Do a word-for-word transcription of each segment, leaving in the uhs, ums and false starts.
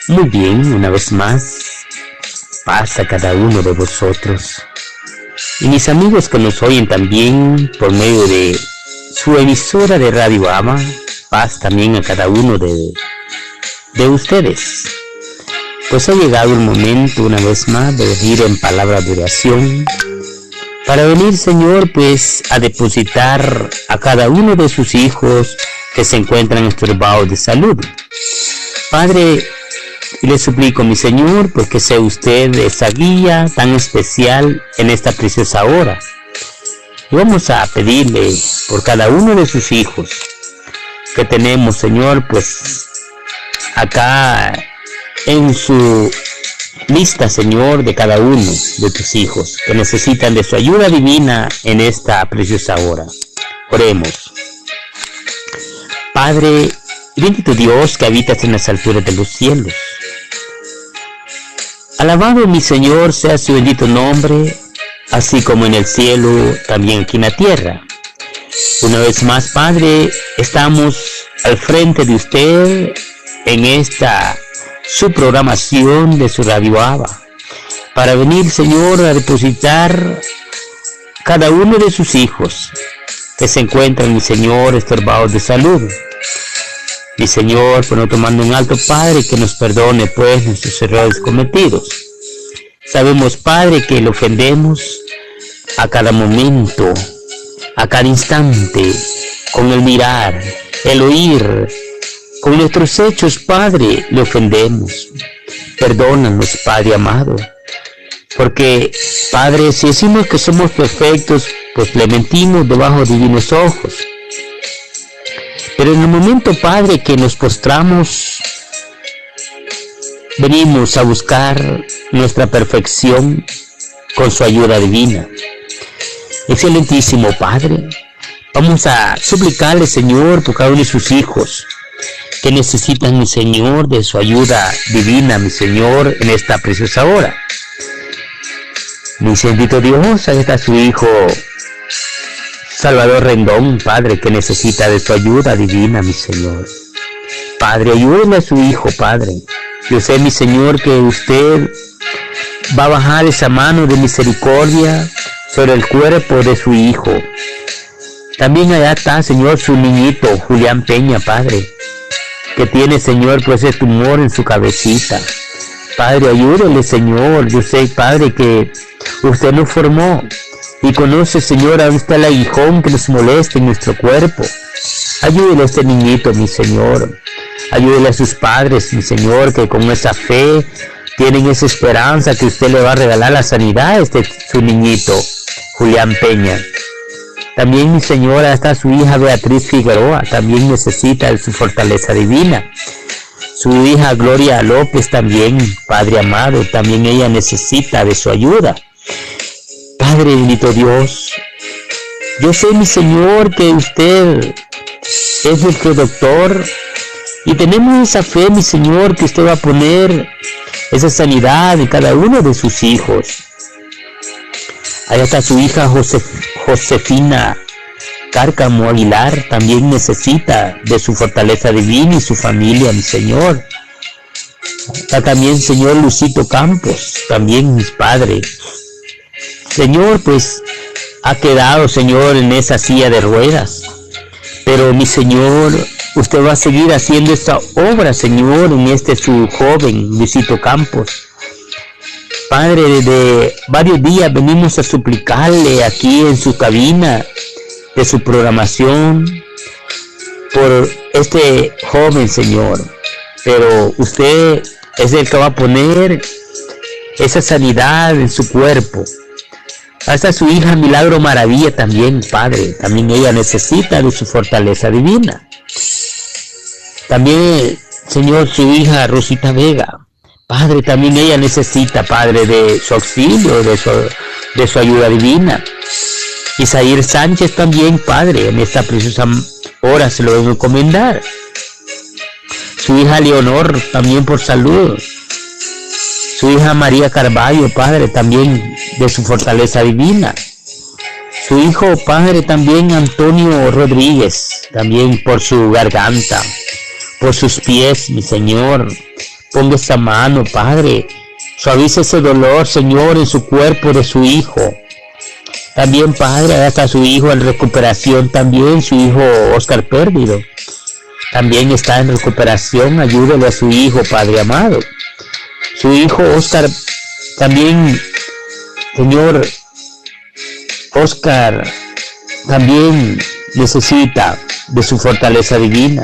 Muy bien, una vez más, paz a cada uno de vosotros. Y mis amigos que nos oyen también por medio de su emisora de Radio Ama, paz también a cada uno de, de ustedes. Pues ha llegado el momento una vez más de venir en palabra de oración, para venir, Señor, pues a depositar a cada uno de sus hijos que se encuentran estorbados de salud. Padre, le suplico, mi Señor, pues que sea usted esa guía tan especial en esta preciosa hora. Y vamos a pedirle por cada uno de sus hijos que tenemos, Señor, pues acá en su lista, Señor, de cada uno de tus hijos que necesitan de su ayuda divina en esta preciosa hora. Oremos. Padre, bendito Dios que habitas en las alturas de los cielos. Alabado, mi Señor, sea su bendito nombre, así como en el cielo, también aquí en la tierra. Una vez más, Padre, estamos al frente de usted en esta su programación de su Radio Abba, para venir, Señor, a depositar cada uno de sus hijos que se encuentran, mi Señor, estorbados de salud. Mi Señor, por no tomando un alto, Padre, que nos perdone pues nuestros errores cometidos. Sabemos, Padre, que le ofendemos a cada momento, a cada instante, con el mirar, el oír, con nuestros hechos, Padre, le ofendemos. Perdónanos, Padre amado, porque, Padre, si decimos que somos perfectos, pues le mentimos debajo de divinos ojos. Pero en el momento, Padre, que nos postramos, venimos a buscar nuestra perfección con su ayuda divina. Excelentísimo Padre, vamos a suplicarle, Señor, por cada uno de sus hijos que necesitan, mi Señor, de su ayuda divina, mi Señor, en esta preciosa hora. Mi bendito Dios, ahí está su Hijo Salvador Rendón, Padre, que necesita de su ayuda divina, mi Señor. Padre, ayúdeme a su Hijo, Padre. Yo sé, mi Señor, que usted va a bajar esa mano de misericordia sobre el cuerpo de su Hijo. También allá está, Señor, su niñito, Julián Peña, Padre, que tiene, Señor, pues ese tumor en su cabecita. Padre, ayúdele, Señor. Yo sé, Padre, que usted nos formó y conoce, Señor, a usted el aguijón que nos molesta en nuestro cuerpo. Ayúdele a este niñito, mi Señor. Ayúdele a sus padres, mi Señor, que con esa fe tienen esa esperanza que usted le va a regalar la sanidad a este su niñito, Julián Peña. También, mi Señora, está su hija Beatriz Figueroa, también necesita de su fortaleza divina. Su hija Gloria López también, Padre amado, también ella necesita de su ayuda. Padre bendito Dios, yo sé, mi Señor, que usted es nuestro doctor y tenemos esa fe, mi Señor, que usted va a poner esa sanidad en cada uno de sus hijos. Allá está su hija Josef, Josefina Cárcamo Aguilar, también necesita de su fortaleza divina y su familia, mi Señor. Está también, Señor, Lucito Campos, también mis padres. Señor, pues ha quedado, Señor, en esa silla de ruedas, pero mi Señor, usted va a seguir haciendo esta obra, Señor, en este su joven Lucito Campos. Padre, desde varios días venimos a suplicarle aquí en su cabina de su programación por este joven, Señor, pero usted es el que va a poner esa sanidad en su cuerpo. Hasta su hija Milagro Maravilla también, Padre, también ella necesita de su fortaleza divina. También, Señor, su hija Rosita Vega, Padre, también ella necesita, Padre, de su auxilio, de su, de su ayuda divina. Isaír Sánchez también, Padre, en esta preciosa hora se lo debo encomendar. Su hija Leonor también por salud. Su hija María Carballo, Padre, también de su fortaleza divina. Su hijo, Padre, también Antonio Rodríguez, también por su garganta, por sus pies, mi Señor. ponga esa mano, Padre. Suavice ese dolor, Señor, en su cuerpo de su hijo. También, Padre, hasta su hijo en recuperación, también su hijo Oscar Pérdido. También está en recuperación, ayúdele a su hijo, Padre amado. Su hijo Oscar, también, Señor, Oscar, también necesita de su fortaleza divina.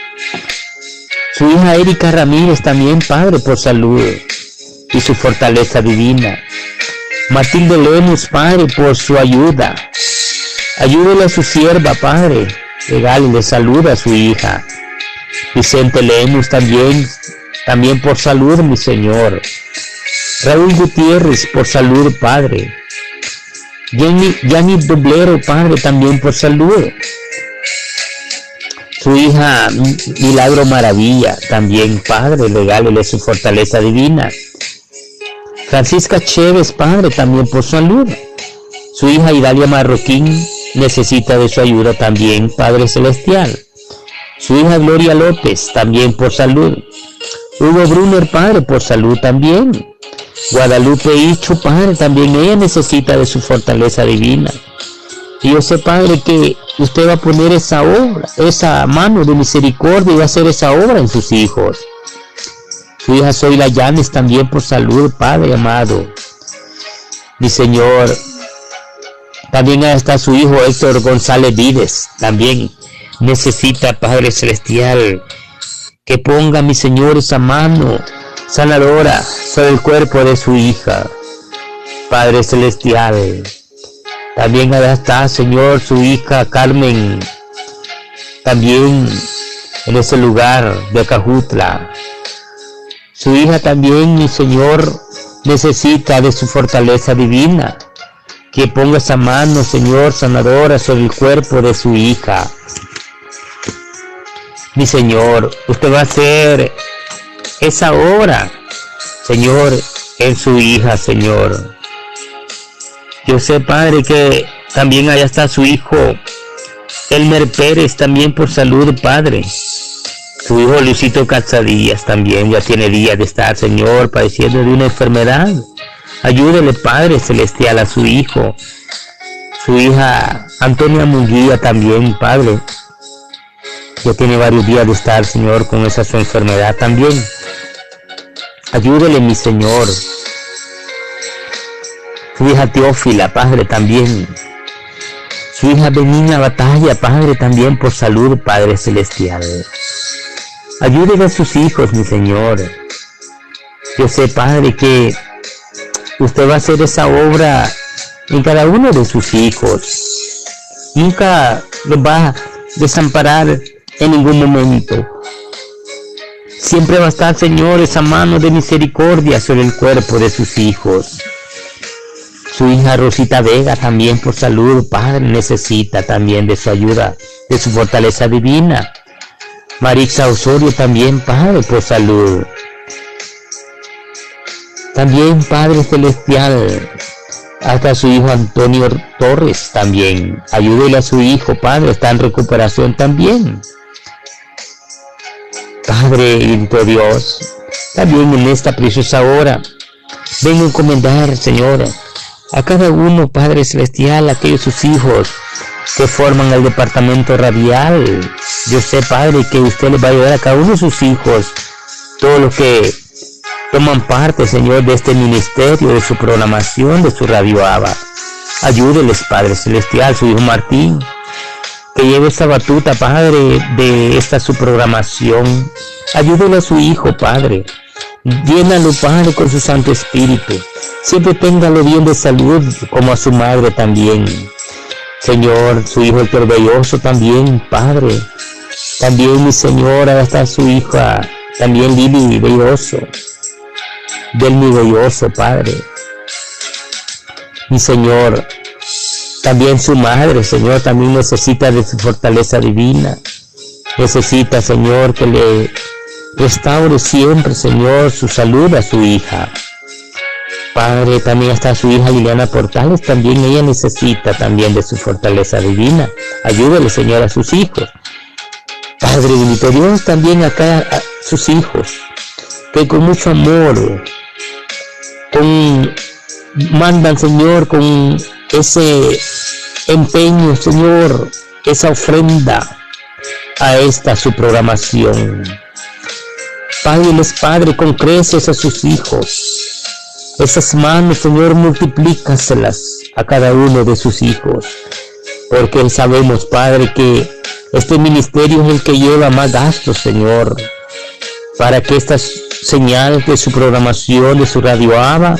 Su hija Erika Ramírez también, Padre, por salud y su fortaleza divina. Matilde Lemus, Padre, por su ayuda. Ayúdele a su sierva, Padre. Regálele salud a su hija. Vicente Lemus también, también por salud, mi Señor. Raúl Gutiérrez, por salud, Padre. Jenny, Yanni Doblero, Padre, también por salud. Su hija Milagro Maravilla, también, Padre, regálele su fortaleza divina. Francisca Chévez, Padre, también por salud. Su hija Idalia Marroquín necesita de su ayuda también, Padre Celestial. Su hija Gloria López, también por salud. Hugo Brunner, Padre, por salud también. Guadalupe Icho, Padre, también ella necesita de su fortaleza divina. Y yo sé, Padre, que usted va a poner esa obra, esa mano de misericordia y va a hacer esa obra en sus hijos. Su hija Zoila Llanes también por salud, Padre amado. Mi Señor, también está su hijo Héctor González Vides, también necesita, Padre Celestial, que ponga, mi Señor, esa mano sanadora sobre el cuerpo de su hija, Padre Celestial. También está, Señor, su hija Carmen, también en ese lugar de Acajutla. Su hija también, mi Señor, necesita de su fortaleza divina. Que ponga esa mano, Señor, sanadora sobre el cuerpo de su hija. Mi Señor, usted va a hacer esa obra, Señor, en su hija, Señor. Yo sé, Padre, que también allá está su hijo Elmer Pérez, también por salud, Padre. Su hijo Luisito Cazadillas también ya tiene días de estar, Señor, padeciendo de una enfermedad. Ayúdele, Padre Celestial, a su hijo. Su hija Antonia Munguía también, Padre. Ya tiene varios días de estar, Señor, con esa su enfermedad también. Ayúdele, mi Señor. Su hija Teófila, Padre, también. Su hija Benigna Batalla, Padre, también por salud, Padre Celestial. Ayúdele a sus hijos, mi Señor. Yo sé, Padre, que usted va a hacer esa obra en cada uno de sus hijos. Nunca los va a desamparar en ningún momento. Siempre va a estar, Señor, esa mano de misericordia sobre el cuerpo de sus hijos. Su hija Rosita Vega también por salud, Padre, necesita también de su ayuda, de su fortaleza divina. Marixa Osorio también, Padre, por salud. También, Padre Celestial, hasta su hijo Antonio Torres también. Ayúdele a su hijo, Padre, está en recuperación también. Padre bendito Dios, también en esta preciosa hora, vengo a encomendar, Señor, a cada uno, Padre Celestial, a aquellos sus hijos que forman el departamento radial. Yo sé, Padre, que usted les va a ayudar a cada uno de sus hijos, todos los que toman parte, Señor, de este ministerio, de su programación, de su Radio Abba. Ayúdeles, Padre Celestial, su hijo Martín, que lleve esta batuta, Padre, de esta su programación. Ayúdele a su hijo, Padre. Llénalo, Padre, con su Santo Espíritu. Siempre téngalo bien de salud, como a su madre también. Señor, su hijo el Belloso también, Padre. También, mi Señora, está su hija, también Lili Belloso. Del mi Belloso, Padre. Mi Señor, también su madre, Señor, también necesita de su fortaleza divina. Necesita, Señor, que le restaure siempre, Señor, su salud a su hija. Padre, también está su hija Liliana Portales, también ella necesita también de su fortaleza divina. Ayúdele, Señor, a sus hijos. Padre bendito Dios, también acá a sus hijos. que con mucho amor, con, mandan, Señor, con ese empeño, Señor, esa ofrenda a esta su programación. Págueles, Padre, con creces a sus hijos. Esas manos, Señor, multiplícaselas a cada uno de sus hijos, porque sabemos, Padre, que este ministerio es el que lleva más gastos, Señor, para que esta señal de su programación, de su Radio Abba,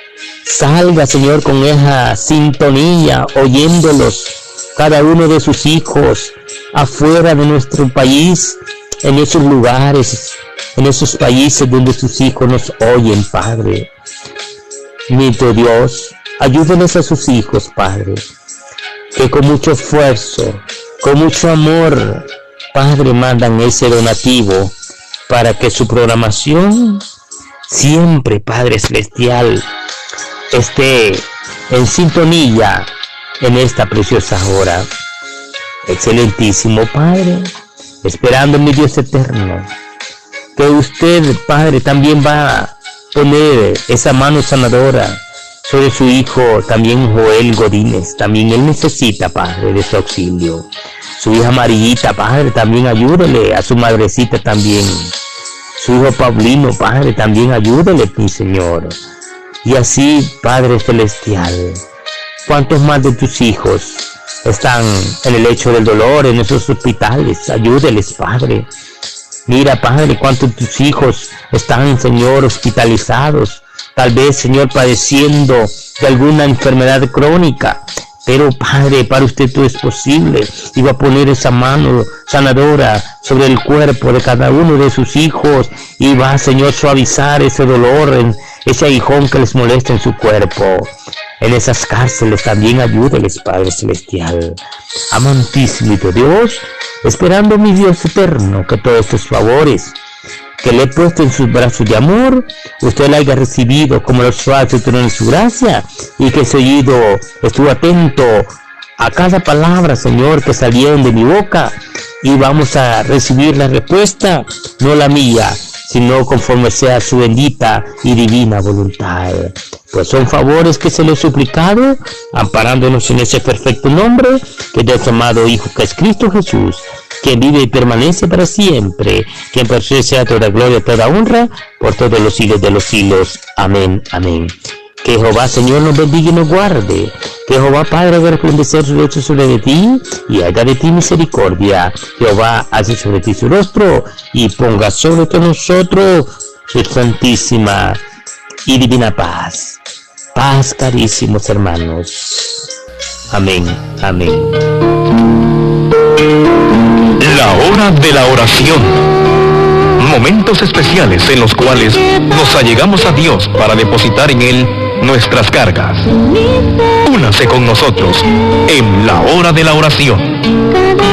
salga, Señor, con esa sintonía, oyéndolos cada uno de sus hijos afuera de nuestro país, en esos lugares, en esos países donde sus hijos nos oyen, Padre. Mi Dios, ayúdeles a sus hijos, Padre, que con mucho esfuerzo, con mucho amor, Padre, mandan ese donativo para que su programación siempre, Padre Celestial, esté en sintonía en esta preciosa hora. Excelentísimo Padre, esperando, mi Dios eterno, que usted, Padre, también va a poner esa mano sanadora sobre su hijo, también Joel Godínez. También él necesita, Padre, de su auxilio. Su hija Marillita, Padre, también ayúdele. A su madrecita también. Su hijo Paulino, Padre, también ayúdele, mi Señor. Y así, Padre Celestial, ¿cuántos más de tus hijos están en el lecho del dolor, en esos hospitales? Ayúdeles, Padre. Mira, Padre, cuántos de tus hijos están, Señor, hospitalizados, tal vez, Señor, padeciendo de alguna enfermedad crónica. Pero, Padre, para usted todo es posible, y va a poner esa mano sanadora sobre el cuerpo de cada uno de sus hijos, y va, Señor, suavizar ese dolor, en ese aguijón que les molesta en su cuerpo. En esas cárceles también ayúdeles, Padre Celestial. Amantísimo Dios, esperando, mi Dios eterno, que todos estos favores que le he puesto en sus brazos de amor, usted la haya recibido como los suaves en su gracia, y que seguido estuvo atento a cada palabra, Señor, que salieron de mi boca, y vamos a recibir la respuesta, no la mía, sino conforme sea su bendita y divina voluntad. Pues son favores que se le he suplicado, amparándonos en ese perfecto nombre, que de su amado Hijo, que es Cristo Jesús, quien vive y permanece para siempre, quien por su sea toda gloria, toda honra, por todos los siglos de los siglos. Amén, amén. Que Jehová, Señor, nos bendiga y nos guarde. Que Jehová, Padre, haga resplandecer su rostro sobre de ti, y haga de ti misericordia. Jehová hace sobre ti su rostro, y ponga sobre todos nosotros su santísima y divina paz. Paz, carísimos hermanos. Amén, amén. La hora de la oración. Momentos especiales en los cuales nos allegamos a Dios para depositar en Él nuestras cargas. Únase con nosotros en la hora de la oración.